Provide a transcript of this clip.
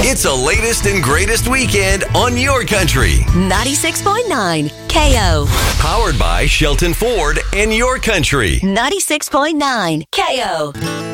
It's the latest and greatest weekend on your country. 96.9 KO. Powered by Shelton Ford and your country. 96.9 KO.